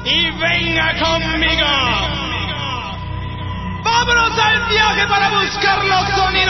y venga conmigo. Vámonos al viaje para buscar los sonidos